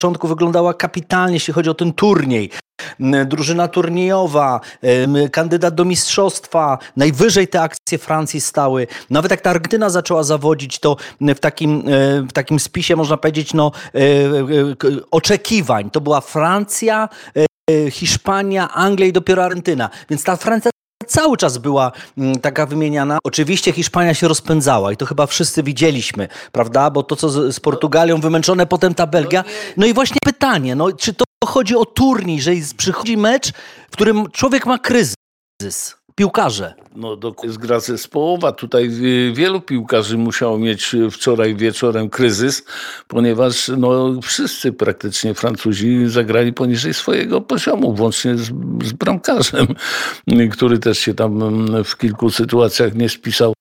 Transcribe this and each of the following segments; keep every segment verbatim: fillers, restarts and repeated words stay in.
początku wyglądała kapitalnie, jeśli chodzi o ten turniej. Drużyna turniejowa, kandydat do mistrzostwa, najwyżej te akcje Francji stały. Nawet jak ta Argentyna zaczęła zawodzić, to w takim, w takim spisie można powiedzieć no, oczekiwań. To była Francja, Hiszpania, Anglia i dopiero Argentyna. Więc ta Francja cały czas była taka wymieniana. Oczywiście Hiszpania się rozpędzała i to chyba wszyscy widzieliśmy, prawda? Bo to, co z, z Portugalią wymęczone, potem ta Belgia. No i właśnie pytanie, no, czy to chodzi o turniej, że przychodzi mecz, w którym człowiek ma kryzys, piłkarze. No to jest gra zespołowa. Tutaj wielu piłkarzy musiało mieć wczoraj wieczorem kryzys, ponieważ no, wszyscy praktycznie Francuzi zagrali poniżej swojego poziomu, włącznie z, z bramkarzem, który też się tam w kilku sytuacjach nie spisał.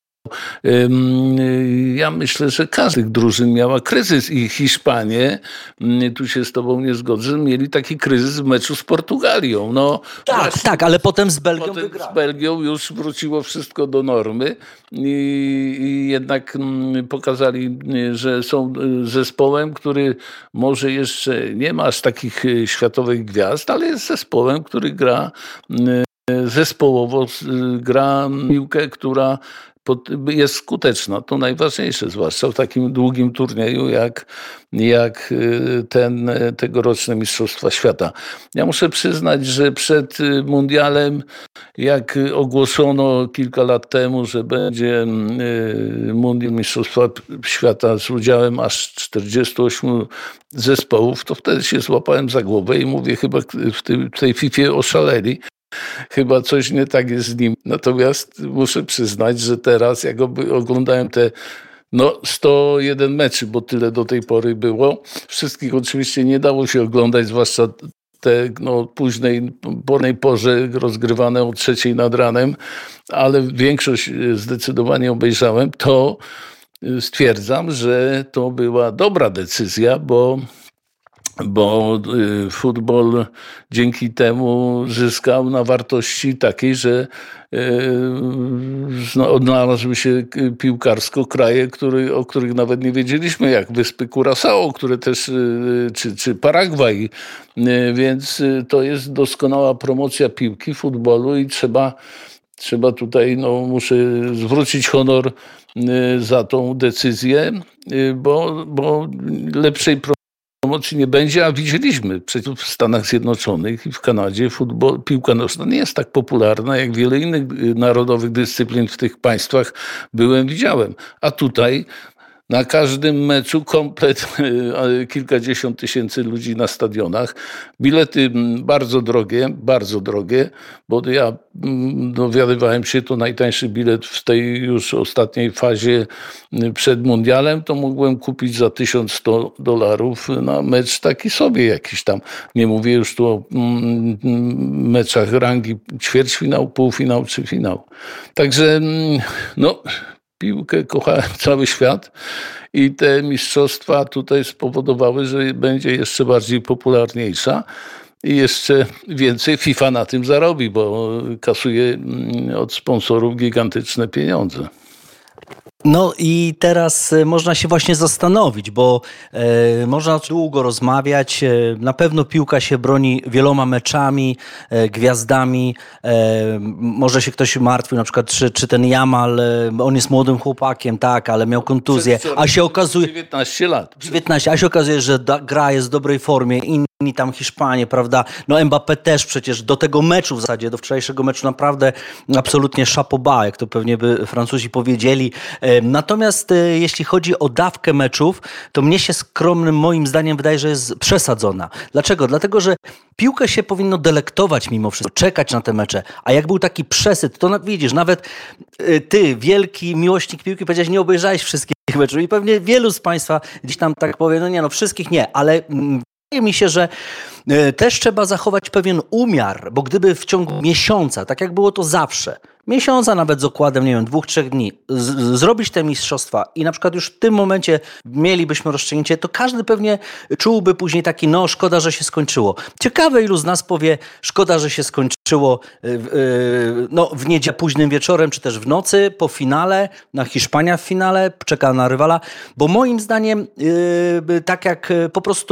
Ja myślę, że każdy drużyn miała kryzys i Hiszpanie, tu się z tobą nie zgodzę, mieli taki kryzys w meczu z Portugalią. No, tak, właśnie, tak, ale potem z Belgią potem wygrali. Z Belgią już wróciło wszystko do normy i, i jednak pokazali, że są zespołem, który może jeszcze nie ma aż takich światowych gwiazd, ale jest zespołem, który gra zespołowo, gra piłkę, która jest skuteczna. To najważniejsze, zwłaszcza w takim długim turnieju jak, jak ten, tegoroczne Mistrzostwa Świata. Ja muszę przyznać, że przed mundialem, jak ogłoszono kilka lat temu, że będzie mundial Mistrzostwa Świata z udziałem aż czterdziestu ośmiu zespołów, to wtedy się złapałem za głowę i mówię, chyba w tej, w tej Fifie oszaleli. Chyba coś nie tak jest z nim. Natomiast muszę przyznać, że teraz jak oglądałem te no, sto jeden meczy, bo tyle do tej pory było. Wszystkich oczywiście nie dało się oglądać, zwłaszcza te no, późnej, pornej porze rozgrywane o trzeciej nad ranem, ale większość zdecydowanie obejrzałem. To stwierdzam, że to była dobra decyzja, bo bo y, futbol dzięki temu zyskał na wartości takiej, że y, odnalazły się piłkarsko kraje, który, o których nawet nie wiedzieliśmy, jak wyspy Curaçao, które też, y, czy, czy Paragwaj. Y, więc y, to jest doskonała promocja piłki, futbolu i trzeba, trzeba tutaj, no, muszę zwrócić honor y, za tą decyzję, y, bo, bo lepszej promocji promocji nie będzie, a widzieliśmy przecież w Stanach Zjednoczonych i w Kanadzie futbol, piłka nożna nie jest tak popularna jak wiele innych narodowych dyscyplin w tych państwach byłem, widziałem. A tutaj na każdym meczu komplet, kilkadziesiąt tysięcy ludzi na stadionach. Bilety bardzo drogie, bardzo drogie, bo ja dowiadywałem się, to najtańszy bilet w tej już ostatniej fazie przed mundialem, to mogłem kupić za tysiąc sto dolarów na mecz taki sobie jakiś tam. Nie mówię już tu o meczach rangi ćwierćfinał, półfinał czy finał. Także no... Piłkę kochałem cały świat i te mistrzostwa tutaj spowodowały, że będzie jeszcze bardziej popularniejsza i jeszcze więcej FIFA na tym zarobi, bo kasuje od sponsorów gigantyczne pieniądze. No i teraz można się właśnie zastanowić, bo e, można długo rozmawiać. E, na pewno piłka się broni wieloma meczami, e, gwiazdami. E, może się ktoś martwił, na przykład czy, czy ten Jamal, e, on jest młodym chłopakiem, tak, ale miał kontuzję. A się okazuje... dziewiętnaście lat. dziewiętnaście, a się okazuje, że da, gra jest w dobrej formie. Inni tam Hiszpanie, prawda? No Mbappé też przecież do tego meczu w zasadzie, do wczorajszego meczu naprawdę absolutnie chapeau bas, jak to pewnie by Francuzi powiedzieli. Natomiast jeśli chodzi o dawkę meczów, to mnie się skromnym moim zdaniem wydaje, że jest przesadzona. Dlaczego? Dlatego, że piłkę się powinno delektować mimo wszystko, czekać na te mecze. A jak był taki przesyt, to widzisz, nawet ty, wielki miłośnik piłki, powiedziałeś, nie obejrzałeś wszystkich meczów i pewnie wielu z państwa gdzieś tam tak powie, no nie, no wszystkich nie, ale... Wydaje mi się, że też trzeba zachować pewien umiar, bo gdyby w ciągu miesiąca, tak jak było to zawsze, miesiąca nawet z okładem, nie wiem, dwóch, trzech dni, z- zrobić te mistrzostwa i na przykład już w tym momencie mielibyśmy rozstrzygnięcie, to każdy pewnie czułby później taki, no szkoda, że się skończyło. Ciekawe, ilu z nas powie, szkoda, że się skończyło yy, yy, no, w niedzielę późnym wieczorem, czy też w nocy, po finale, na Hiszpania w finale, czeka na rywala, bo moim zdaniem yy, tak jak po prostu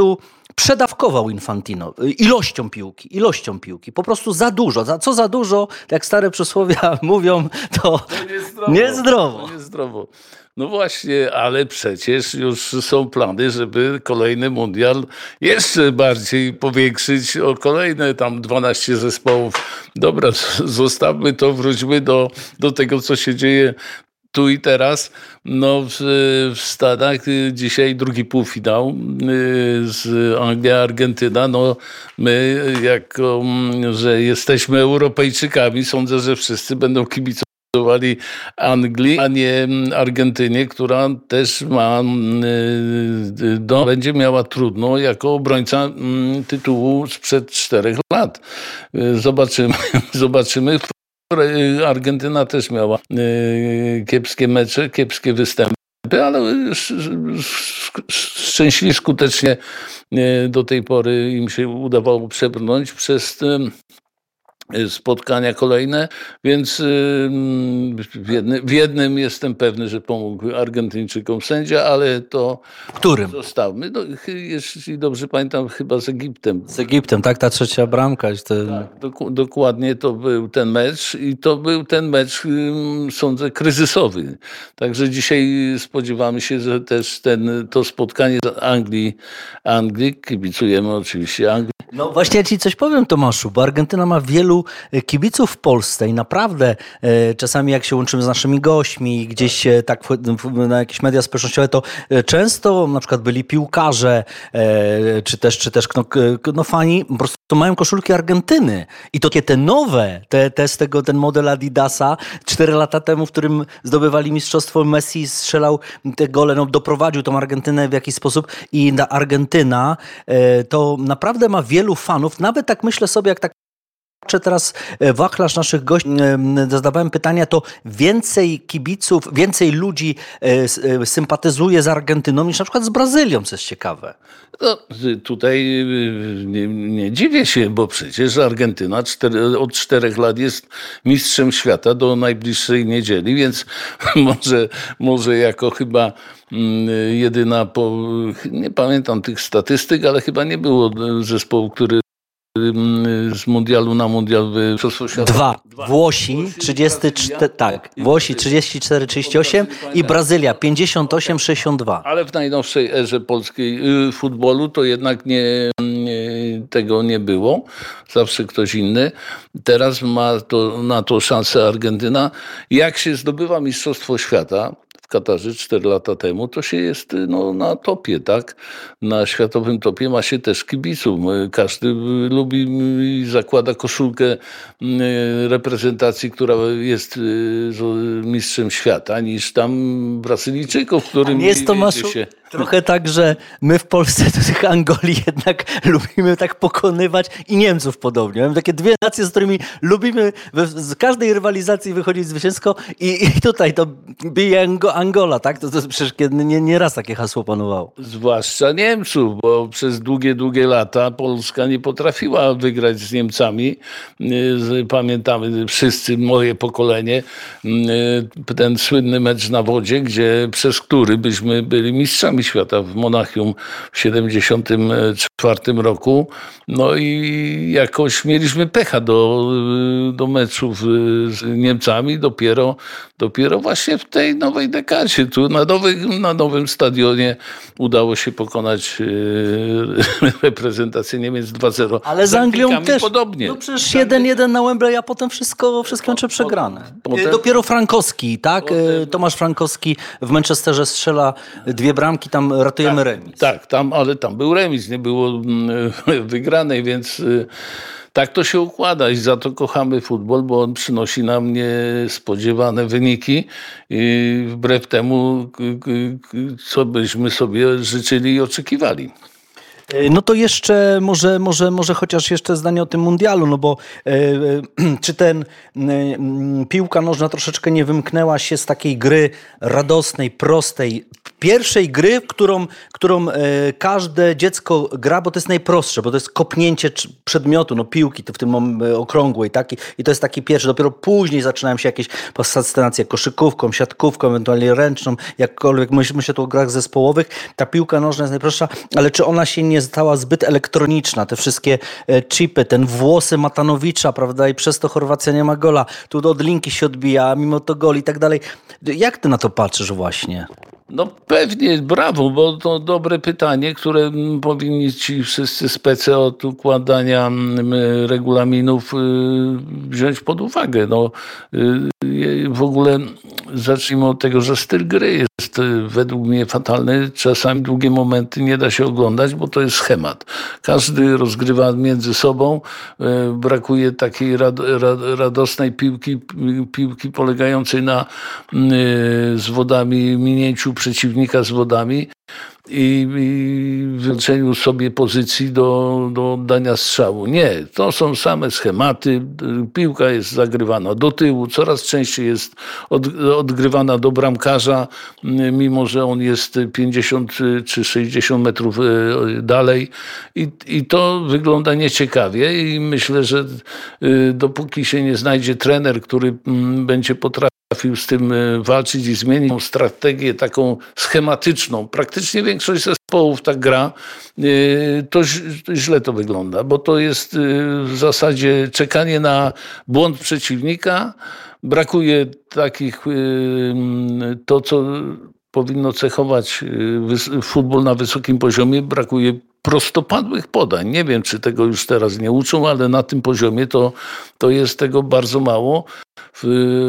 przedawkował Infantino ilością piłki, ilością piłki. Po prostu za dużo. Za, co za dużo, jak stare przysłowia mówią, to niezdrowo. niezdrowo. To niezdrowo. No właśnie, ale przecież już są plany, żeby kolejny mundial jeszcze bardziej powiększyć o kolejne tam dwanaście zespołów. Dobra, zostawmy to, wróćmy do, do tego, co się dzieje tu i teraz. No w, w Stanach dzisiaj drugi półfinał z Anglia, Argentyna. No my jako, że jesteśmy Europejczykami, sądzę, że wszyscy będą kibicowali Anglii, a nie Argentynie, która też ma, no, będzie miała trudno jako obrońca tytułu sprzed czterech lat. Zobaczymy, zobaczymy. Argentyna też miała kiepskie mecze, kiepskie występy, ale szczęśliwie, skutecznie do tej pory im się udawało przebrnąć przez spotkania kolejne, więc w jednym, w jednym jestem pewny, że pomógł Argentyńczykom sędzia, ale to którym? Zostawmy. No, jeśli dobrze pamiętam, chyba z Egiptem. Z Egiptem, tak, ta trzecia bramka. To... Tak, dok- dokładnie to był ten mecz i to był ten mecz, sądzę, kryzysowy. Także dzisiaj spodziewamy się, że też ten, to spotkanie z Anglii, Anglii, kibicujemy oczywiście Anglii. No właśnie ja ci coś powiem, Tomaszu, bo Argentyna ma wielu kibiców w Polsce i naprawdę e, czasami jak się łączymy z naszymi gośćmi, gdzieś e, tak w, w, na jakieś media społecznościowe, to e, często na przykład byli piłkarze, e, czy też, czy też no, no fani, po prostu mają koszulki Argentyny. I to te nowe, te, te z tego, ten model Adidasa, cztery lata temu, w którym zdobywali mistrzostwo, Messi strzelał te gole, no doprowadził tą Argentynę w jakiś sposób i ta Argentyna e, to naprawdę ma wielu fanów, nawet tak myślę sobie, jak tak patrzę teraz wachlarz naszych gości, zadawałem pytania, to więcej kibiców, więcej ludzi sympatyzuje z Argentyną niż na przykład z Brazylią, co jest ciekawe. No, tutaj nie, nie dziwię się, bo przecież Argentyna cztery, od czterech lat jest mistrzem świata do najbliższej niedzieli, więc może, może jako chyba jedyna, po, nie pamiętam tych statystyk, ale chyba nie było zespołu, który z mundialu na mundial w Dwa. Włosi trzydzieści cztery, tak. Włosi trzydzieści cztery trzydzieści osiem i Brazylia pięćdziesiąt osiem sześćdziesiąt dwa. Ale w najnowszej erze polskiej futbolu to jednak nie, nie, tego nie było. Zawsze ktoś inny. Teraz ma to, na to szansę Argentyna. Jak się zdobywa Mistrzostwo Świata w Katarze cztery lata temu, to się jest no, na topie, tak? Na światowym topie ma się też kibiców. Każdy lubi i zakłada koszulkę reprezentacji, która jest mistrzem świata, niż tam Brazylijczyków, którym jest to maszu... się... Trochę tak, że my w Polsce to tych Angoli jednak lubimy tak pokonywać i Niemców podobnie. Mamy takie dwie nacje, z którymi lubimy z każdej rywalizacji wychodzić zwycięsko i, i tutaj to bije Angola, tak? To, to przecież nie, nie raz takie hasło panowało. Zwłaszcza Niemców, bo przez długie, długie lata Polska nie potrafiła wygrać z Niemcami. Pamiętamy wszyscy, moje pokolenie, ten słynny mecz na wodzie, gdzie przez który byśmy byli mistrzami świata w Monachium w siedemdziesiątym czwartym roku. No i jakoś mieliśmy pecha do, do meczów z Niemcami dopiero, dopiero właśnie w tej nowej dekadzie. Tu na, nowy, na nowym stadionie udało się pokonać reprezentację Niemiec dwa zero. Ale z Anglią też. Podobnie. No przecież jeden jeden na Wembley, a potem wszystko, wszystkie mecze przegrane. Potem, dopiero Frankowski, tak? Potem, Tomasz Frankowski w Manchesterze strzela dwie bramki, tam ratujemy tak, remis. Tak, tam, ale tam był remis, nie było wygranej, więc tak to się układa i za to kochamy futbol, bo on przynosi nam niespodziewane wyniki i wbrew temu, co byśmy sobie życzyli i oczekiwali. No to jeszcze może, może, może chociaż jeszcze zdanie o tym mundialu, no bo e, czy ten e, piłka nożna troszeczkę nie wymknęła się z takiej gry radosnej, prostej, pierwszej gry, którą, którą e, każde dziecko gra, bo to jest najprostsze, bo to jest kopnięcie przedmiotu, no piłki to w tym e, okrągłej, taki, i to jest taki pierwszy, dopiero później zaczynają się jakieś fascynacje koszykówką, siatkówką, ewentualnie ręczną, jakkolwiek myślę tu o grach zespołowych, ta piłka nożna jest najprostsza, ale czy ona się nie nie została zbyt elektroniczna. Te wszystkie chipy, ten włosy Matanowicza, prawda, i przez to Chorwacja nie ma gola. Tu od linki się odbija, a mimo to gol i tak dalej. Jak ty na to patrzysz właśnie? No pewnie, brawo, bo to dobre pytanie, które powinni ci wszyscy spece od układania regulaminów wziąć pod uwagę. No, w ogóle zacznijmy od tego, że styl gry jest według mnie fatalny. Czasami długie momenty nie da się oglądać, bo to jest schemat. Każdy rozgrywa między sobą. Brakuje takiej rad, rad, radosnej piłki, piłki polegającej na zwodami, minięciu przeciwnika z wodami i, i wyleczeniu sobie pozycji do, do oddania strzału. Nie, to są same schematy. Piłka jest zagrywana do tyłu, coraz częściej jest od, odgrywana do bramkarza, mimo że on jest pięćdziesiąt czy sześćdziesiąt metrów dalej. I, i to wygląda nieciekawie i myślę, że dopóki się nie znajdzie trener, który będzie potrafił Potrafił z tym walczyć i zmienić strategię taką schematyczną. Praktycznie większość zespołów tak gra. To źle to wygląda, bo to jest w zasadzie czekanie na błąd przeciwnika. Brakuje takich, to co powinno cechować futbol na wysokim poziomie, brakuje prostopadłych podań. Nie wiem, czy tego już teraz nie uczą, ale na tym poziomie to, to jest tego bardzo mało. W,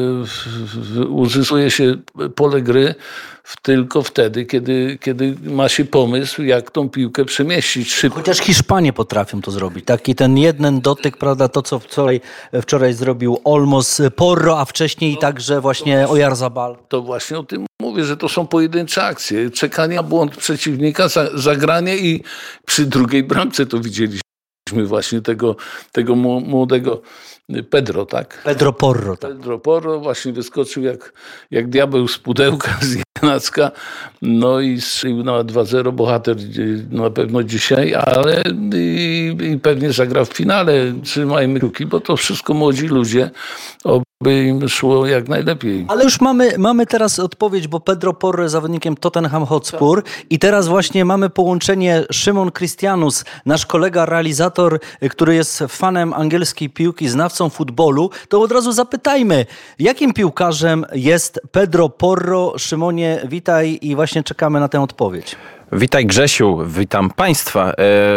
w, uzyskuje się pole gry w, tylko wtedy, kiedy, kiedy ma się pomysł, jak tą piłkę przemieścić szybko. Chociaż Hiszpanie potrafią to zrobić. Taki ten jeden dotyk, prawda, to co wczoraj, wczoraj zrobił Olmos Porro, a wcześniej no, także właśnie Oyarzabal. To właśnie o tym mówię, że to są pojedyncze akcje. Czekanie na błąd przeciwnika, zagranie i przy drugiej bramce to widzieliśmy właśnie tego, tego młodego Pedro, tak? Pedro Porro. Tak. Pedro Porro właśnie wyskoczył jak, jak diabeł z pudełka, z nienacka. No i strzelił na dwa zero. Bohater na pewno dzisiaj, ale i, i pewnie zagra w finale. Trzymajmy kciuki, bo to wszystko młodzi ludzie. By im szło jak najlepiej. Ale już mamy, mamy teraz odpowiedź, bo Pedro Porro jest zawodnikiem Tottenham Hotspur i teraz właśnie mamy połączenie Szymon Christianus, nasz kolega realizator, który jest fanem angielskiej piłki, znawcą futbolu. To od razu zapytajmy, jakim piłkarzem jest Pedro Porro? Szymonie, witaj i właśnie czekamy na tę odpowiedź. Witaj Grzesiu, witam Państwa.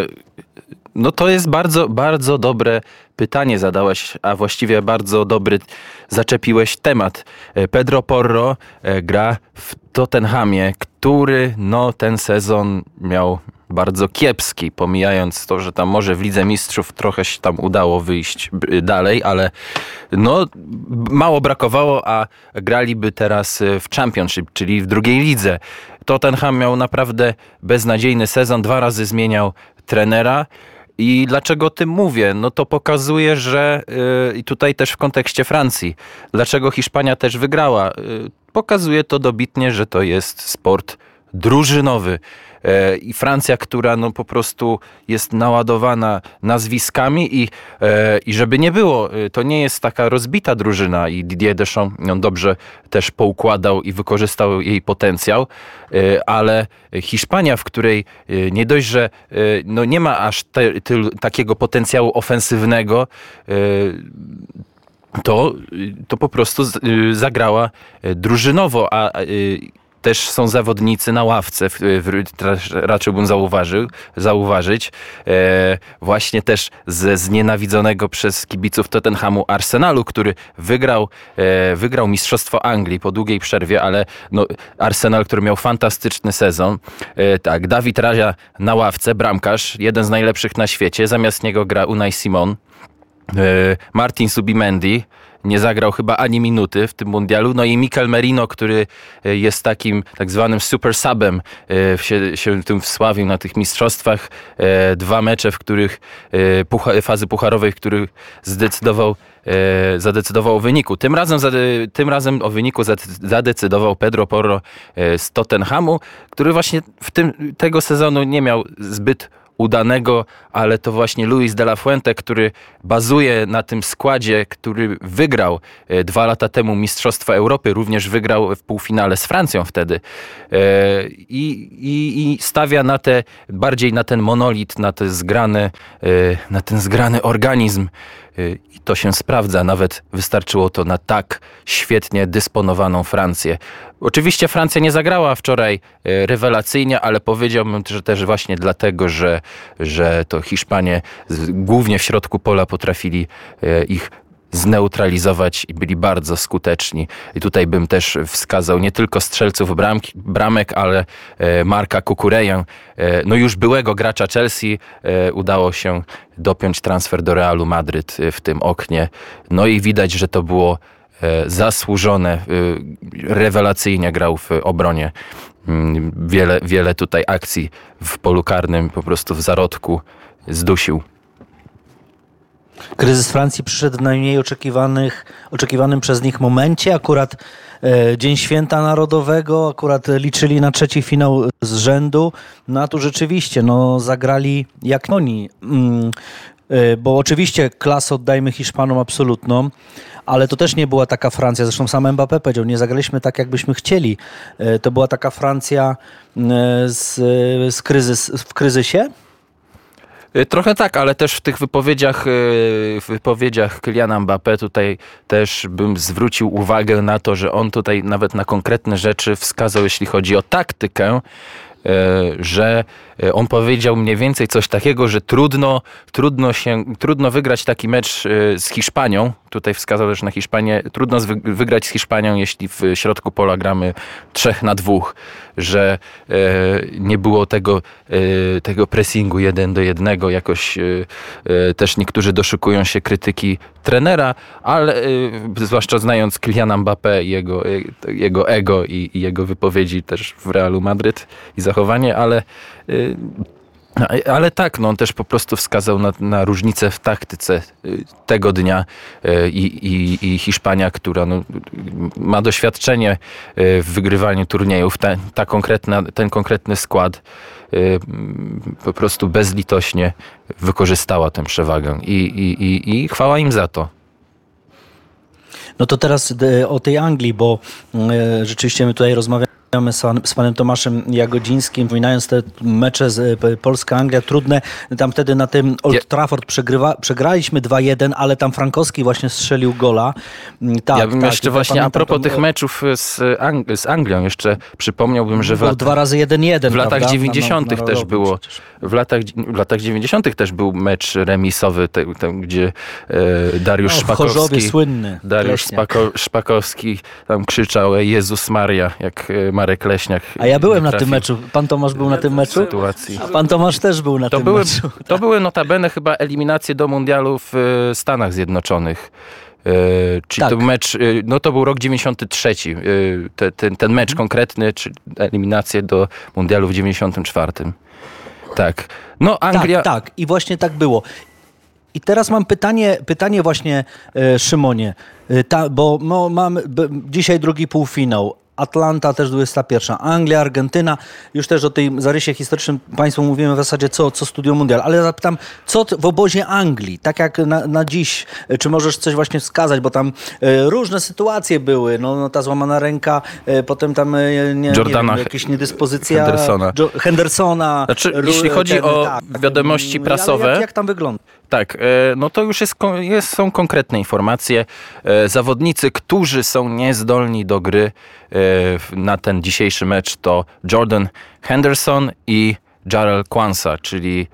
No to jest bardzo, bardzo dobre pytanie zadałeś, a właściwie bardzo dobry zaczepiłeś temat. Pedro Porro gra w Tottenhamie, który no ten sezon miał bardzo kiepski, pomijając to, że tam może w Lidze Mistrzów trochę się tam udało wyjść dalej, ale no mało brakowało, a graliby teraz w Championship, czyli w drugiej lidze. Tottenham miał naprawdę beznadziejny sezon, dwa razy zmieniał trenera. I dlaczego o tym mówię? No to pokazuje, że yy, i tutaj też w kontekście Francji, dlaczego Hiszpania też wygrała. Yy, pokazuje to dobitnie, że to jest sport drużynowy. Yy, I Francja, która no po prostu jest naładowana nazwiskami i, yy, i żeby nie było, yy, to nie jest taka rozbita drużyna i Didier Deschamps ją dobrze też poukładał i wykorzystał jej potencjał, yy, ale Hiszpania, w której yy, nie dość, że yy, no nie ma aż te, ty, takiego potencjału ofensywnego, yy, to, to po prostu z, yy, zagrała drużynowo, a yy, też są zawodnicy na ławce, w, w, raczyłbym zauważył, zauważyć, e, właśnie też ze znienawidzonego przez kibiców Tottenhamu Arsenalu, który wygrał, e, wygrał Mistrzostwo Anglii po długiej przerwie, ale no, Arsenal, który miał fantastyczny sezon. E, tak, Dawid Raya na ławce, bramkarz, jeden z najlepszych na świecie, zamiast niego gra Unai Simon. E, Martin Subimendi nie zagrał chyba ani minuty w tym mundialu. No i Mikel Merino, który jest takim tak zwanym super subem, się, się tym wsławił na tych mistrzostwach. Dwa mecze, w których pucha, fazy pucharowej, w których zdecydował, zadecydował o wyniku. Tym razem, tym razem o wyniku zadecydował Pedro Porro z Tottenhamu, który właśnie w tym, tego sezonu nie miał zbyt udanego, ale to właśnie Luis de la Fuente, który bazuje na tym składzie, który wygrał dwa lata temu Mistrzostwa Europy, również wygrał w półfinale z Francją wtedy i, i, i stawia na te, bardziej na ten monolit, na te zgrane, na ten zgrany organizm. I to się sprawdza. Nawet wystarczyło to na tak świetnie dysponowaną Francję. Oczywiście Francja nie zagrała wczoraj rewelacyjnie, ale powiedziałbym, że też właśnie dlatego, że, że to Hiszpanie głównie w środku pola potrafili ich zneutralizować i byli bardzo skuteczni. I tutaj bym też wskazał nie tylko strzelców bramki, bramek, ale Marka Cucureję, no już byłego gracza Chelsea, udało się dopiąć transfer do Realu Madryt w tym oknie. No i widać, że to było zasłużone. Rewelacyjnie grał w obronie. Wiele, wiele tutaj akcji w polu karnym, po prostu w zarodku zdusił. Kryzys Francji przyszedł w najmniej oczekiwanych, oczekiwanym przez nich momencie. Akurat e, Dzień Święta Narodowego, akurat liczyli na trzeci finał z rzędu. No a tu rzeczywiście no, zagrali jak oni. Mm, e, bo oczywiście klasę oddajmy Hiszpanom absolutną, ale to też nie była taka Francja. Zresztą sam Mbappé powiedział, nie zagraliśmy tak, jakbyśmy chcieli. E, to była taka Francja e, z, z kryzys, w kryzysie. Trochę tak, ale też w tych wypowiedziach, w wypowiedziach Kyliana Mbappé tutaj też bym zwrócił uwagę na to, że on tutaj nawet na konkretne rzeczy wskazał, jeśli chodzi o taktykę, że on powiedział mniej więcej coś takiego, że trudno, trudno, się, trudno wygrać taki mecz z Hiszpanią. Tutaj wskazał też na Hiszpanię. Trudno wygrać z Hiszpanią, jeśli w środku pola gramy trzech na dwóch, że nie było tego, tego pressingu jeden do jednego. Jakoś też niektórzy doszukują się krytyki trenera, ale zwłaszcza znając Kyliana Mbappé i jego, jego ego i, i jego wypowiedzi też w Realu Madryt i zachowanie, ale Ale tak, no on też po prostu wskazał na, na różnicę w taktyce tego dnia i, i, i Hiszpania, która no, ma doświadczenie w wygrywaniu turniejów. Ta, ta konkretna, ten konkretny skład po prostu bezlitośnie wykorzystała tę przewagę i, i, i, i chwała im za to. No to teraz o tej Anglii, bo rzeczywiście my tutaj rozmawiamy z panem Tomaszem Jagodzińskim, wymieniając te mecze z Polska-Anglia trudne. Tam wtedy na tym Old Trafford przegrywa, przegraliśmy dwa jeden, ale tam Frankowski właśnie strzelił gola. Tak, ja bym tak, jeszcze właśnie pamiętam, a propos to... tych meczów z, Ang- z Anglią jeszcze przypomniałbym, że w, lat... dwa razy jeden jeden, w latach prawda? dziewięćdziesiątych Na, na, na też było. W latach, w latach dziewięćdziesiątych też był mecz remisowy, te, te, gdzie e, Dariusz no, Szpakowski, Chorzowie słynny, Dariusz Spako, Szpakowski tam krzyczał Jezus Maria, jak Marek Leśniak. A ja byłem na tym meczu. Pan Tomasz był na tym meczu? Sytuacji. A pan Tomasz też był na to tym były, meczu. To były notabene chyba eliminacje do mundialu w Stanach Zjednoczonych. Yy, czyli tak. to był mecz, yy, no to był rok dziewięćdziesiąty trzeci. Yy, te, ten, ten mecz konkretny, czy eliminacje do mundialu w dziewięćdziesiątym czwartym. Tak. No Anglia... Tak, tak. I właśnie tak było. I teraz mam pytanie, pytanie właśnie e, Szymonie, e, ta, bo no, mamy b, dzisiaj drugi półfinał. Atlanta też dwudziesta pierwsza, Anglia, Argentyna. Już też o tej zarysie historycznym Państwu mówimy w zasadzie co, co Studio Mundial. Ale ja zapytam, co w obozie Anglii, tak jak na, na dziś, czy możesz coś właśnie wskazać, bo tam e, różne sytuacje były. No, no ta złamana ręka, e, potem tam e, nie, Jordana, nie wiem, jakieś niedyspozycja Hendersona. Jo, Hendersona. Znaczy, Ru, jeśli chodzi ten, o tak, wiadomości prasowe... Jak, jak tam wygląda? Tak, no to już jest, jest, są konkretne informacje. Zawodnicy, którzy są niezdolni do gry na ten dzisiejszy mecz, to Jordan Henderson i Jarell Quansah, czyli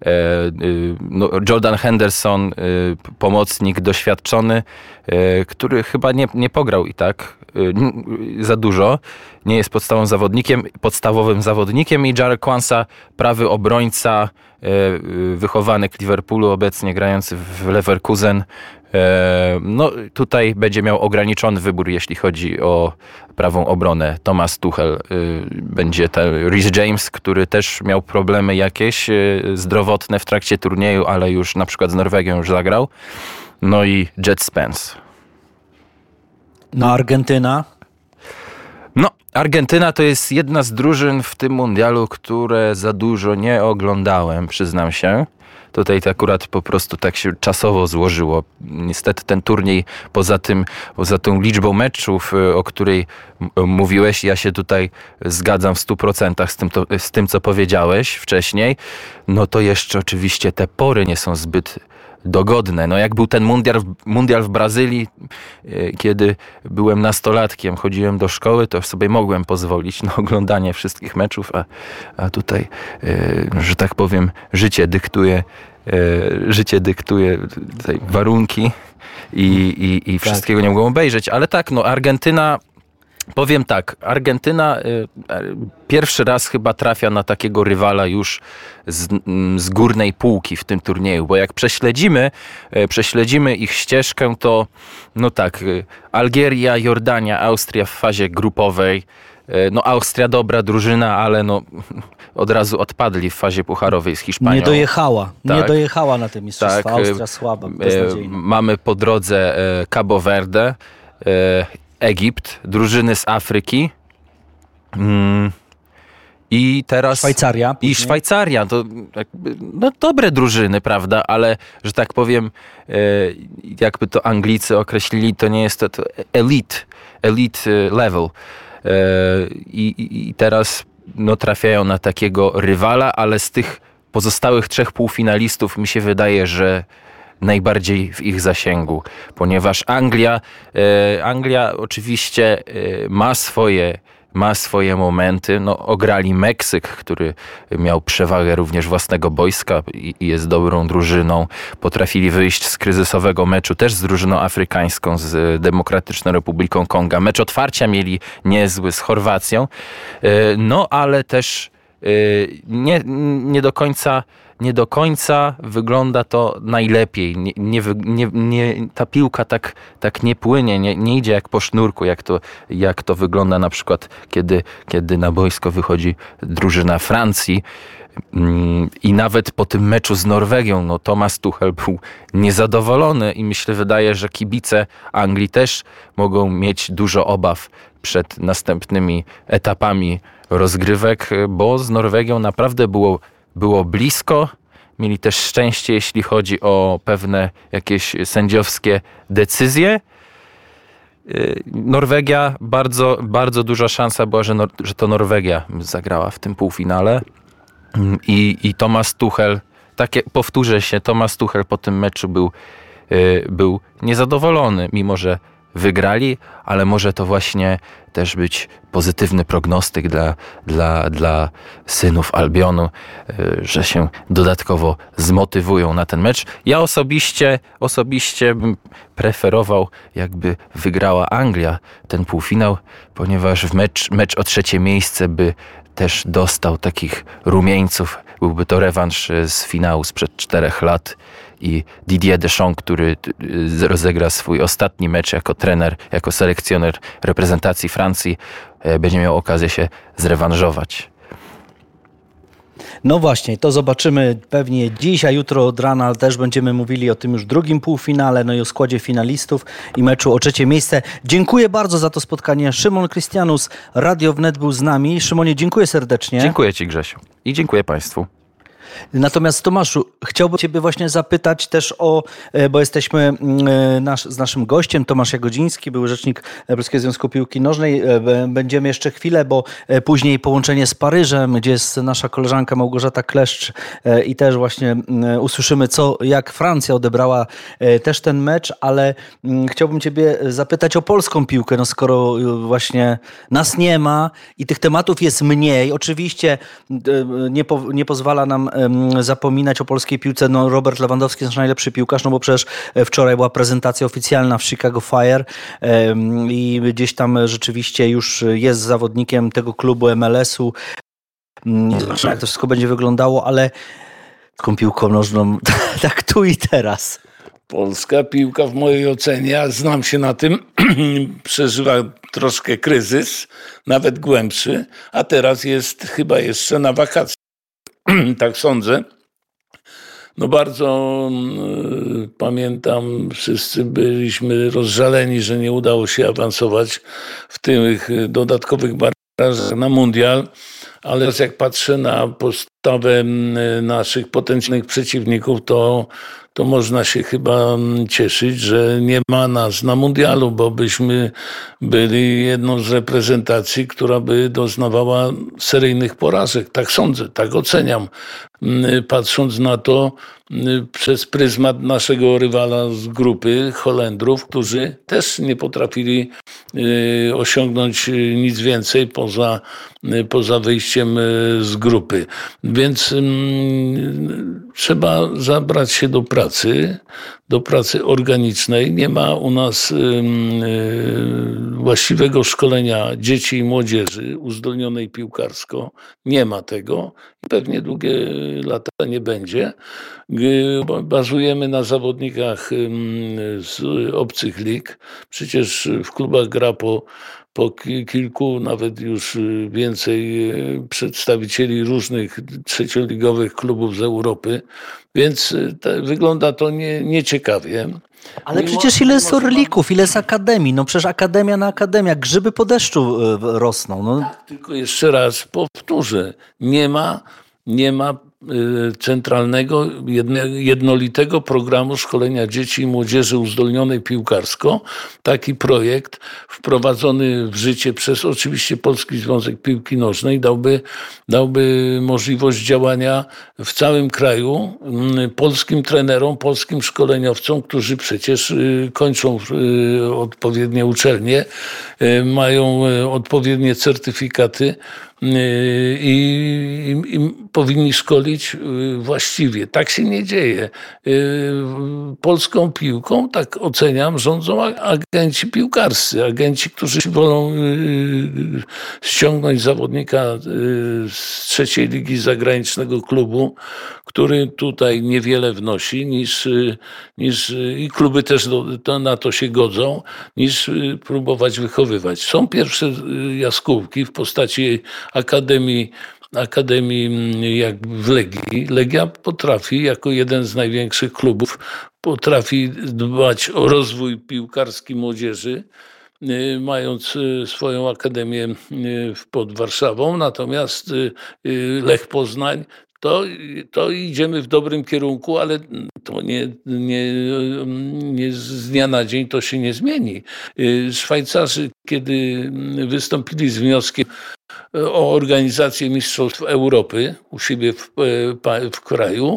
no, Jordan Henderson, pomocnik doświadczony, który chyba nie, nie pograł i tak za dużo, nie jest podstawowym zawodnikiem, podstawowym zawodnikiem i Jarell Quansah, prawy obrońca, wychowany w Liverpoolu, obecnie grający w Leverkusen. No tutaj będzie miał ograniczony wybór, jeśli chodzi o prawą obronę. Thomas Tuchel, będzie ten Reece James, który też miał problemy jakieś zdrowotne w trakcie turnieju, ale już na przykład z Norwegią już zagrał. No i Jet Spence. No Argentyna? No, Argentyna to jest jedna z drużyn w tym mundialu, które za dużo nie oglądałem, przyznam się. Tutaj to akurat po prostu tak się czasowo złożyło. Niestety ten turniej, poza tym, poza tą liczbą meczów, o której m- mówiłeś, ja się tutaj zgadzam w stu procentach z tym, to, z tym, co powiedziałeś wcześniej, no to jeszcze oczywiście te pory nie są zbyt dogodne. No jak był ten mundial, mundial w Brazylii, kiedy byłem nastolatkiem, chodziłem do szkoły, to sobie mogłem pozwolić na oglądanie wszystkich meczów, a, a tutaj, że tak powiem, życie dyktuje, życie dyktuje tutaj warunki i, i, i wszystkiego nie mogłem obejrzeć. Ale tak, no Argentyna, powiem tak, Argentyna y, pierwszy raz chyba trafia na takiego rywala już z, z górnej półki w tym turnieju, bo jak prześledzimy, y, prześledzimy ich ścieżkę, to no tak, y, Algieria, Jordania, Austria w fazie grupowej, y, no Austria dobra drużyna, ale no od razu odpadli w fazie pucharowej z Hiszpanią. Nie dojechała, tak. nie dojechała na te mistrzostwa, tak, Austria słaba, beznadziejna. Y, mamy po drodze y, Cabo Verde, y, Egipt, drużyny z Afryki mm, i teraz... Szwajcaria. I Szwajcaria, to jakby, no dobre drużyny, prawda, ale że tak powiem, e, jakby to Anglicy określili, to nie jest to, to elite, elite level. E, i, I teraz no, trafiają na takiego rywala, ale z tych pozostałych trzech półfinalistów mi się wydaje, że najbardziej w ich zasięgu, ponieważ Anglia, e, Anglia oczywiście e, ma swoje, ma swoje momenty. No, ograli Meksyk, który miał przewagę również własnego boiska i, i jest dobrą drużyną. Potrafili wyjść z kryzysowego meczu też z drużyną afrykańską, z Demokratyczną Republiką Konga. Mecz otwarcia mieli niezły z Chorwacją, e, no ale też e, nie, nie do końca Nie do końca wygląda to najlepiej. Nie, nie, nie, nie, ta piłka tak, tak nie płynie, nie, nie idzie jak po sznurku, jak to, jak to wygląda na przykład, kiedy, kiedy na boisko wychodzi drużyna Francji. I nawet po tym meczu z Norwegią, no Thomas Tuchel był niezadowolony i mi się wydaje, że kibice Anglii też mogą mieć dużo obaw przed następnymi etapami rozgrywek, bo z Norwegią naprawdę było Było blisko, mieli też szczęście, jeśli chodzi o pewne jakieś sędziowskie decyzje. Norwegia, bardzo, bardzo duża szansa była, że, Nor- że to Norwegia zagrała w tym półfinale. I, i Thomas Tuchel, takie, powtórzę się, Thomas Tuchel po tym meczu był, był niezadowolony, mimo że wygrali, ale może to właśnie też być pozytywny prognostyk dla, dla, dla synów Albionu, że się dodatkowo zmotywują na ten mecz. Ja osobiście, osobiście bym preferował, jakby wygrała Anglia ten półfinał, ponieważ w mecz, mecz o trzecie miejsce by też dostał takich rumieńców. Byłby to rewanż z finału sprzed czterech lat. I Didier Deschamps, który rozegra swój ostatni mecz jako trener, jako selekcjoner reprezentacji Francji, będzie miał okazję się zrewanżować. No właśnie, to zobaczymy pewnie dziś, a jutro od rana też będziemy mówili o tym już drugim półfinale, no i o składzie finalistów i meczu o trzecie miejsce. Dziękuję bardzo za to spotkanie. Szymon Krystianus, Radio Wnet był z nami. Szymonie, dziękuję serdecznie. Dziękuję Ci, Grzesiu. I dziękuję Państwu. Natomiast Tomaszu, chciałbym Ciebie właśnie zapytać też o, bo jesteśmy nasz, z naszym gościem, Tomasz Jagodziński, były rzecznik Polskiego Związku Piłki Nożnej. Będziemy jeszcze chwilę, bo później połączenie z Paryżem, gdzie jest nasza koleżanka Małgorzata Kleszcz i też właśnie usłyszymy, co, jak Francja odebrała też ten mecz, ale chciałbym Ciebie zapytać o polską piłkę, no skoro właśnie nas nie ma i tych tematów jest mniej. Oczywiście nie, po, nie pozwala nam zapominać o polskiej piłce. No, Robert Lewandowski jest nasz najlepszy piłkarz, no bo przecież wczoraj była prezentacja oficjalna w Chicago Fire i gdzieś tam rzeczywiście już jest zawodnikiem tego klubu M L S-u. Nie wiem, jak to wszystko będzie wyglądało, ale taką piłką nożną tak tu i teraz. Polska piłka w mojej ocenie, ja znam się na tym, przeżywa troszkę kryzys, nawet głębszy, a teraz jest chyba jeszcze na wakacje. Tak sądzę. No bardzo y, pamiętam, wszyscy byliśmy rozżaleni, że nie udało się awansować w tych dodatkowych barwach. na mundial, ale jak patrzę na postawę naszych potencjalnych przeciwników, to, to można się chyba cieszyć, że nie ma nas na mundialu, bo byśmy byli jedną z reprezentacji, która by doznawała seryjnych porażek. Tak sądzę, tak oceniam. Patrząc na to przez pryzmat naszego rywala z grupy, Holendrów, którzy też nie potrafili osiągnąć nic więcej poza, poza wyjściem z grupy. Więc trzeba zabrać się do pracy, do pracy organicznej. Nie ma u nas właściwego szkolenia dzieci i młodzieży uzdolnionej piłkarsko. Nie ma tego i pewnie długie lata nie będzie. Bazujemy na zawodnikach z obcych lig. Przecież w klubach gra po, po kilku, nawet już więcej przedstawicieli różnych trzecioligowych klubów z Europy, więc te, wygląda to nie, nieciekawie. Ale mimo, przecież ile jest orlików, ile jest akademii, no przecież akademia na akademia, grzyby po deszczu rosną. No. Tak, tylko jeszcze raz powtórzę, nie ma, nie ma centralnego, jednolitego programu szkolenia dzieci i młodzieży uzdolnionej piłkarsko. Taki projekt wprowadzony w życie przez oczywiście Polski Związek Piłki Nożnej dałby, dałby możliwość działania w całym kraju polskim trenerom, polskim szkoleniowcom, którzy przecież kończą odpowiednie uczelnie, mają odpowiednie certyfikaty i, i, i powinni szkolić właściwie. Tak się nie dzieje. Polską piłką, tak oceniam, rządzą agenci piłkarscy, agenci, którzy wolą ściągnąć zawodnika z trzeciej ligi zagranicznego klubu, który tutaj niewiele wnosi, niż, niż i kluby też do, to, na to się godzą, niż próbować wychowywać. Są pierwsze jaskółki w postaci Akademii, Akademii jak w Legii. Legia potrafi, jako jeden z największych klubów, potrafi dbać o rozwój piłkarski młodzieży, mając swoją akademię pod Warszawą. Natomiast Lech Poznań, To, to idziemy w dobrym kierunku, ale to nie, nie, nie z dnia na dzień to się nie zmieni. Szwajcarzy, kiedy wystąpili z wnioskiem o organizację Mistrzostw Europy u siebie w, w kraju,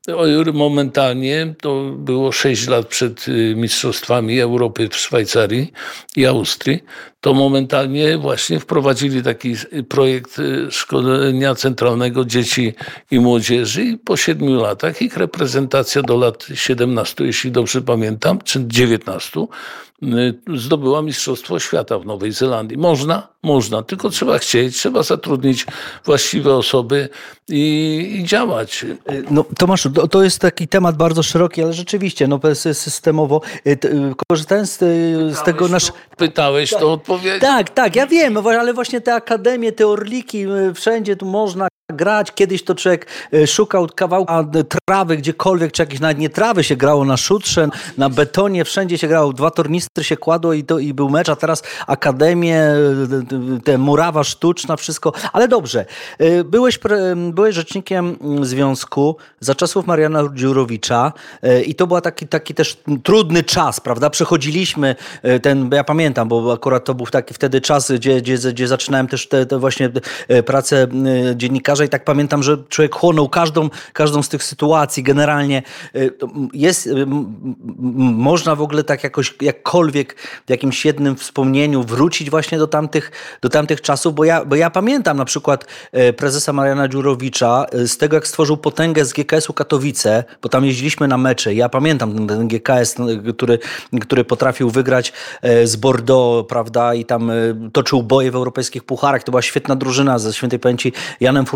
momentalnie, to było sześć lat przed Mistrzostwami Europy w Szwajcarii i Austrii, to momentalnie właśnie wprowadzili taki projekt szkolenia centralnego dzieci i młodzieży i po siedmiu latach ich reprezentacja do lat siedemnastu, jeśli dobrze pamiętam, czy dziewiętnastu, zdobyła Mistrzostwo Świata w Nowej Zelandii. Można? Można, tylko trzeba chcieć, trzeba zatrudnić właściwe osoby i, i działać. No Tomaszu, to, to jest taki temat bardzo szeroki, ale rzeczywiście, no systemowo, korzystając z, z tego nasz... Pytałeś, to odpowiedziałem. Tak, tak, ja wiem, ale właśnie te akademie, te orliki, wszędzie tu można grać. Kiedyś to człowiek szukał kawałka trawy gdziekolwiek, czy jakieś nawet nie trawy się grało na szutrze, na betonie, wszędzie się grało, dwa tornistry się kładło i, to, i był mecz, a teraz akademie, te murawa sztuczna, wszystko. Ale dobrze, byłeś, byłeś rzecznikiem związku za czasów Mariana Dziurowicza i to był taki, taki też trudny czas, prawda? Przechodziliśmy ten, ja pamiętam, bo akurat to był taki wtedy czas, gdzie, gdzie, gdzie zaczynałem też te, te właśnie pracę dziennikarza i tak pamiętam, że człowiek chłonął każdą, każdą z tych sytuacji. Generalnie jest, można w ogóle tak jakoś, jakkolwiek w jakimś jednym wspomnieniu wrócić właśnie do tamtych, do tamtych czasów, bo ja, bo ja pamiętam na przykład prezesa Mariana Dziurowicza z tego, jak stworzył potęgę z G K S-u Katowice, bo tam jeździliśmy na mecze. Ja pamiętam ten, ten G K S, który, który potrafił wygrać z Bordeaux, prawda, i tam toczył boje w europejskich pucharach. To była świetna drużyna ze świętej pamięci Janem Furtakiem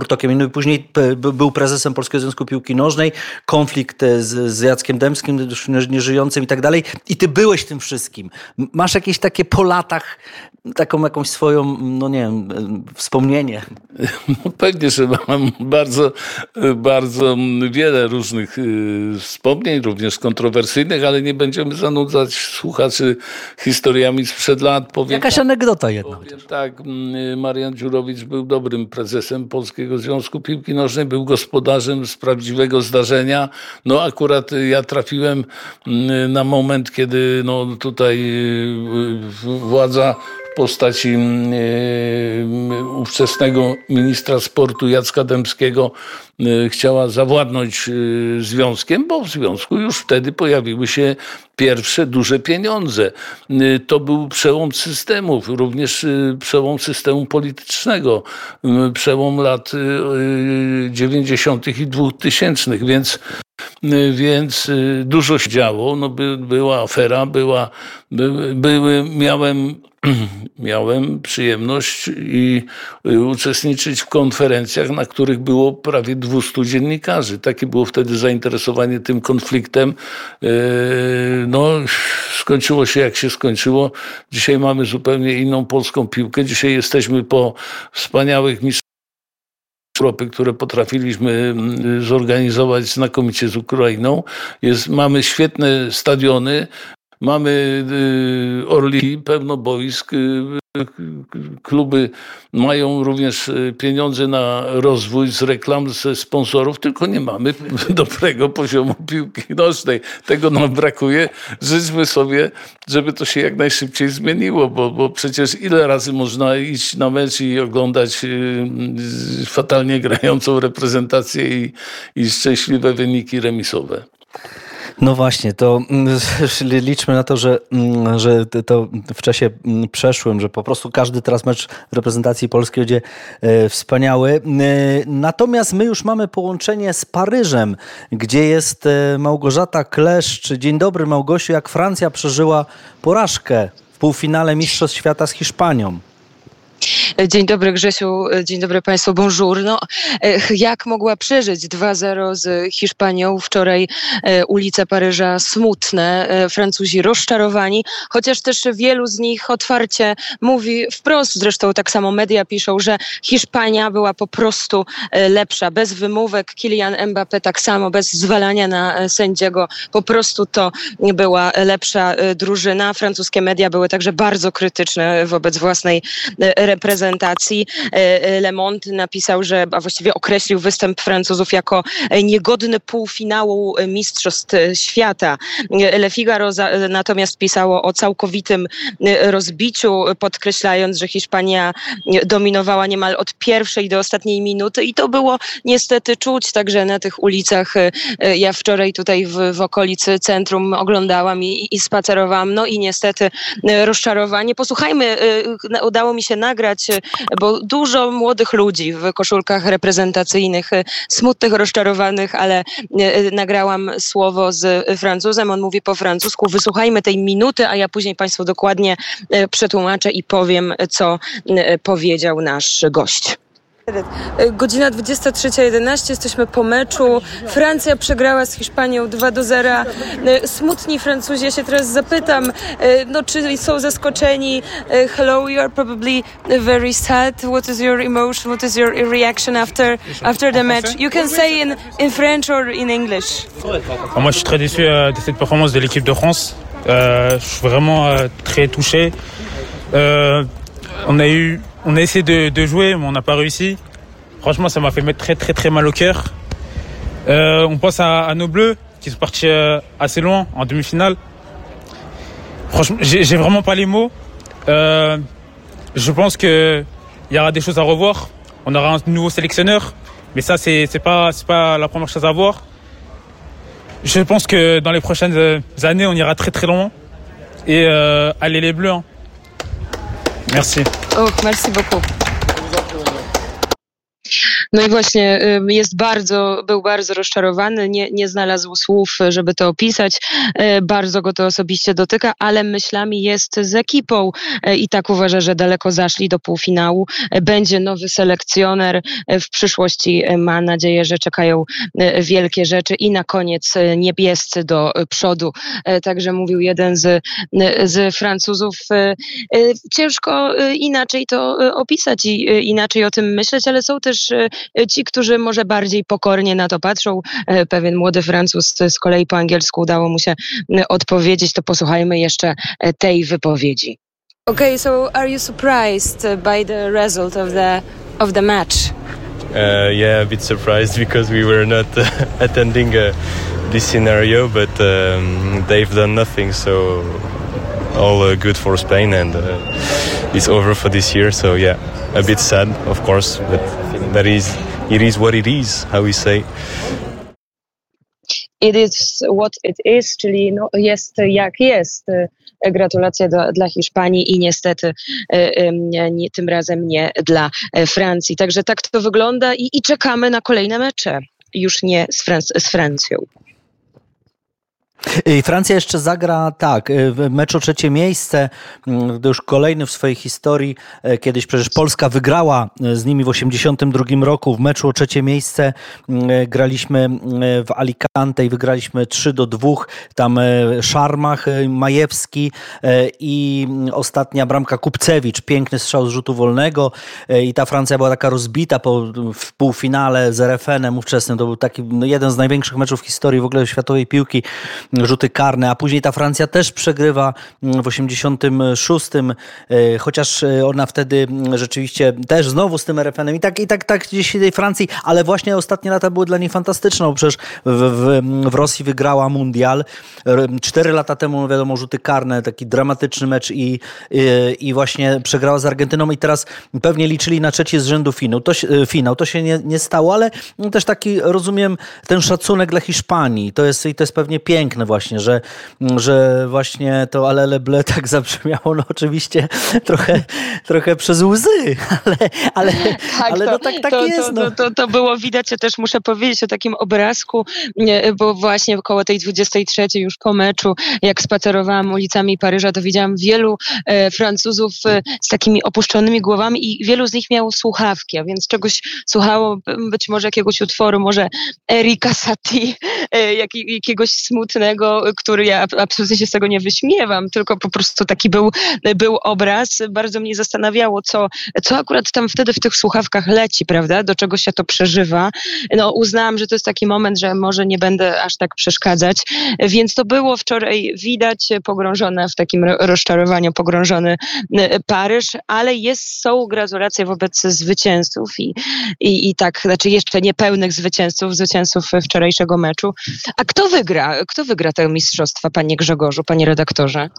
Kurtokiem. No i później był prezesem Polskiego Związku Piłki Nożnej, konflikt z, z Jackiem Dębskim, już nieżyjącym i tak dalej. I ty byłeś tym wszystkim. Masz jakieś takie po latach, taką jakąś swoją, no nie wiem, wspomnienie? No pewnie, że mam bardzo, bardzo wiele różnych wspomnień, również kontrowersyjnych, ale nie będziemy zanudzać słuchaczy historiami sprzed lat. Powiem Jakaś tak, anegdota jedna. Powiem tak, Marian Dziurowicz był dobrym prezesem Polskiego Związku Piłki Nożnej, był gospodarzem z prawdziwego zdarzenia. No akurat ja trafiłem na moment, kiedy no tutaj władza w postaci e, ówczesnego ministra sportu Jacka Dębskiego e, chciała zawładnąć e, związkiem, bo w związku już wtedy pojawiły się pierwsze duże pieniądze. E, to był przełom systemów, również e, przełom systemu politycznego, e, przełom lat e, dziewięćdziesiątych i dwutysięcznych, więc Więc dużo się działo. No by, była afera, była, by, były, miałem, miałem przyjemność i uczestniczyć w konferencjach, na których było prawie dwieście dziennikarzy. Takie było wtedy zainteresowanie tym konfliktem. No, skończyło się jak się skończyło. Dzisiaj mamy zupełnie inną polską piłkę. Dzisiaj jesteśmy po wspaniałych mistrzostwach Europy, które potrafiliśmy zorganizować znakomicie z Ukrainą. Jest, mamy świetne stadiony, mamy orliki, pełno boisk. Kluby mają również pieniądze na rozwój z reklam, ze sponsorów, tylko nie mamy dobrego poziomu piłki nożnej. Tego nam brakuje. Życzmy sobie, żeby to się jak najszybciej zmieniło, bo, bo przecież ile razy można iść na mecz i oglądać fatalnie grającą reprezentację i, i szczęśliwe wyniki remisowe. No właśnie, to liczmy na to, że, że to w czasie przeszłym, że po prostu każdy teraz mecz reprezentacji polskiej będzie wspaniały. Natomiast my już mamy połączenie z Paryżem, gdzie jest Małgorzata Kleszcz. Dzień dobry, Małgosiu. Jak Francja przeżyła porażkę w półfinale Mistrzostw Świata z Hiszpanią? Dzień dobry, Grzesiu, dzień dobry Państwu, bonjour. No, jak mogła przeżyć dwa zero z Hiszpanią? Wczoraj ulice Paryża smutne, Francuzi rozczarowani, chociaż też wielu z nich otwarcie mówi wprost, zresztą tak samo media piszą, że Hiszpania była po prostu lepsza, bez wymówek. Kylian Mbappé tak samo, bez zwalania na sędziego, po prostu to była lepsza drużyna. Francuskie media były także bardzo krytyczne wobec własnej reprezentacji. Le Monde napisał, że, a właściwie określił występ Francuzów jako niegodny półfinału Mistrzostw Świata. Le Figaro za, natomiast pisało o całkowitym rozbiciu, podkreślając, że Hiszpania dominowała niemal od pierwszej do ostatniej minuty i to było niestety czuć także na tych ulicach. Ja wczoraj tutaj w, w okolicy centrum oglądałam i, i spacerowałam, no i niestety rozczarowanie. Posłuchajmy, udało mi się nagrać, bo dużo młodych ludzi w koszulkach reprezentacyjnych, smutnych, rozczarowanych, ale nagrałam słowo z Francuzem, on mówi po francusku. Wysłuchajmy tej minuty, a ja później Państwu dokładnie przetłumaczę i powiem, co powiedział nasz gość. Godzina dwudziesta trzecia jedenaście, jesteśmy po meczu. Francja przegrała z Hiszpanią dwa do zera. Smutni Francuzi, ja się teraz zapytam, no, czy są zaskoczeni? Hello, you are probably very sad. What is your emotion? What is your reaction after after the match? You can say in, in French or in English. Moi, je suis très déçu de cette performance de l'équipe de France. Euh, je suis vraiment euh, très touché. Euh, on a eu On a essayé de, de jouer, mais on n'a pas réussi. Franchement, ça m'a fait mettre très très très mal au cœur. Euh, on pense à, à nos Bleus, qui sont partis euh, assez loin en demi-finale. Franchement, j'ai, j'ai vraiment pas les mots. Euh, je pense qu'il y aura des choses à revoir. On aura un nouveau sélectionneur, mais ça, c'est, c'est pas, c'est pas la première chose à voir. Je pense que dans les prochaines années, on ira très très loin. Et euh, allez les Bleus, hein. Merci. Oh, merci beaucoup. No i właśnie jest bardzo, był bardzo rozczarowany, nie, nie znalazł słów, żeby to opisać. Bardzo go to osobiście dotyka, ale myślami jest z ekipą i tak uważa, że daleko zaszli do półfinału. Będzie nowy selekcjoner. W przyszłości ma nadzieję, że czekają wielkie rzeczy i na koniec niebiescy do przodu. Także mówił jeden z, z Francuzów. Ciężko inaczej to opisać i inaczej o tym myśleć, ale są też ci, którzy może bardziej pokornie na to patrzą. Pewien młody Francuz z kolei po angielsku udało mu się odpowiedzieć. To posłuchajmy jeszcze tej wypowiedzi. Okay, so are you surprised by the result of the of the match? Uh, yeah, a bit surprised because we were not uh, attending uh, this scenario, but um, they've done nothing, so all uh, good for Spain, and uh, it's over for this year. So yeah, a bit sad, of course, but that is it is what it is, how we say. It is what it is, czyli no, jest jak jest. Gratulacje do, dla Hiszpanii i niestety nie, nie, tym razem nie dla Francji. Także tak to wygląda i, i czekamy na kolejne mecze. Już nie z, Franc- z Francją. Francja jeszcze zagra, tak, w meczu o trzecie miejsce, to już kolejny w swojej historii. Kiedyś przecież Polska wygrała z nimi w osiemdziesiątym drugim roku w meczu o trzecie miejsce. Graliśmy w Alicante i wygraliśmy trzy do dwóch. Tam Szarmach, Majewski i ostatnia bramka Kupcewicz. Piękny strzał z rzutu wolnego i ta Francja była taka rozbita po, w półfinale z R F N-em ówczesnym. To był taki no, jeden z największych meczów w historii w ogóle światowej piłki. Rzuty karne, a później ta Francja też przegrywa w osiemdziesiątym szóstym, chociaż ona wtedy rzeczywiście też znowu z tym R F N-em i tak, i tak, tak gdzieś tej Francji, ale właśnie ostatnie lata były dla niej fantastyczne, bo przecież w, w, w Rosji wygrała mundial. Cztery lata temu, no wiadomo, rzuty karne, taki dramatyczny mecz i, i, i właśnie przegrała z Argentyną i teraz pewnie liczyli na trzeci z rzędu finał. To, finał. To się nie, nie stało, ale też taki, rozumiem, ten szacunek dla Hiszpanii. To jest, i to jest pewnie piękne właśnie, że, że właśnie to alele ble tak zabrzmiało, no oczywiście trochę, trochę przez łzy, ale, ale, tak, ale to, no tak, tak to, jest. To, no. to, to, to było widać, ja też muszę powiedzieć o takim obrazku, bo właśnie około tej dwudziestej trzeciej już po meczu, jak spacerowałam ulicami Paryża, to widziałam wielu e, Francuzów e, z takimi opuszczonymi głowami i wielu z nich miało słuchawki, a więc czegoś słuchało, być może jakiegoś utworu, może Erika Satie, e, jak, jakiegoś smutnego, który ja absolutnie się z tego nie wyśmiewam, tylko po prostu taki był, był obraz. Bardzo mnie zastanawiało, co, co akurat tam wtedy w tych słuchawkach leci, prawda? Do czego się to przeżywa. No, uznałam, że to jest taki moment, że może nie będę aż tak przeszkadzać, więc to było wczoraj widać, pogrążone w takim rozczarowaniu, pogrążony Paryż, ale jest, są gratulacje wobec zwycięzców i, i, i tak, znaczy jeszcze niepełnych zwycięzców, zwycięzców wczorajszego meczu. A kto wygra? Kto wygra te mistrzostwa, panie Grzegorzu, panie redaktorze?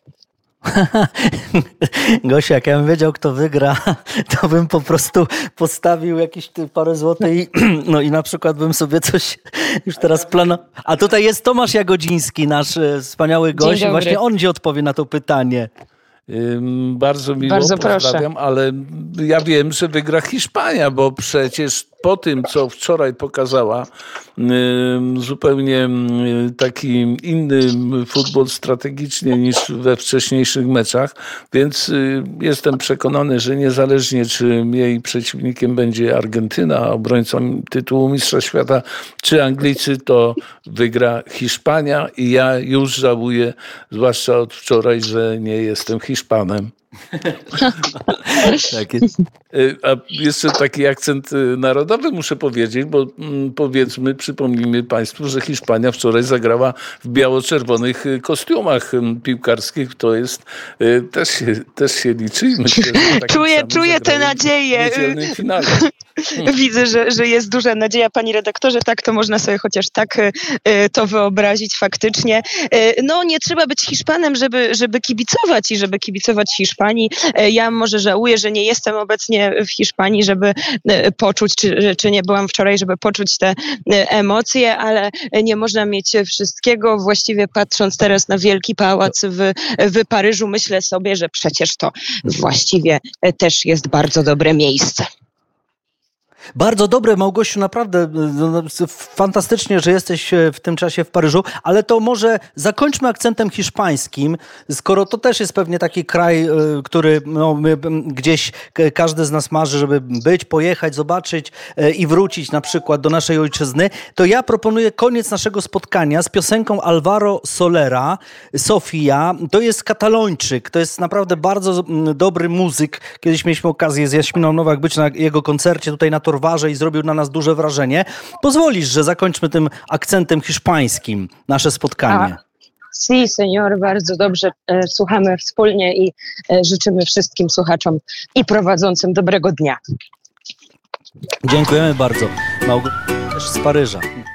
Gosia, jak ja bym wiedział, kto wygra, to bym po prostu postawił jakieś parę złotych i, no i na przykład bym sobie coś już teraz planował. A tutaj jest Tomasz Jagodziński, nasz wspaniały gość, i właśnie on ci odpowie na to pytanie. Bardzo miło, Bardzo pozdrawiam, proszę. Ale ja wiem, że wygra Hiszpania, bo przecież po tym, co wczoraj pokazała, zupełnie taki inny futbol strategicznie niż we wcześniejszych meczach, więc jestem przekonany, że niezależnie czy jej przeciwnikiem będzie Argentyna, obrońcą tytułu Mistrza Świata, czy Anglicy, to wygra Hiszpania i ja już żałuję, zwłaszcza od wczoraj, że nie jestem Hiszpanem. Tak jest. A jeszcze taki akcent narodowy muszę powiedzieć, bo mm, powiedzmy, przypomnijmy Państwu, że Hiszpania wczoraj zagrała w biało-czerwonych kostiumach piłkarskich. To jest, też się, też się liczy. Myślę, że czuję czuję tę nadzieję. W niedzielnym finale. Widzę, że, że jest duża nadzieja, panie redaktorze. Tak, to można sobie chociaż tak y, to wyobrazić faktycznie. Y, no nie trzeba być Hiszpanem, żeby, żeby kibicować i żeby kibicować Hiszpanii. Y, ja może żałuję, że nie jestem obecnie w Hiszpanii, żeby y, poczuć, czy, czy nie byłam wczoraj, żeby poczuć te y, emocje, ale nie można mieć wszystkiego. Właściwie patrząc teraz na Wielki Pałac w, w Paryżu, myślę sobie, że przecież to właściwie też jest bardzo dobre miejsce. Bardzo dobre, Małgosiu, naprawdę no, fantastycznie, że jesteś w tym czasie w Paryżu, ale to może zakończmy akcentem hiszpańskim, skoro to też jest pewnie taki kraj, który no, gdzieś każdy z nas marzy, żeby być, pojechać, zobaczyć i wrócić na przykład do naszej ojczyzny, to ja proponuję koniec naszego spotkania z piosenką Alvaro Solera, Sofia. To jest Katalończyk, to jest naprawdę bardzo dobry muzyk. Kiedyś mieliśmy okazję z Jaśminą Nowak być na jego koncercie tutaj na Torwarze i zrobił na nas duże wrażenie. Pozwolisz, że zakończmy tym akcentem hiszpańskim nasze spotkanie. A. Si, senior, bardzo dobrze. E, słuchamy wspólnie i e, życzymy wszystkim słuchaczom i prowadzącym dobrego dnia. Dziękujemy bardzo. Małgosia też z Paryża.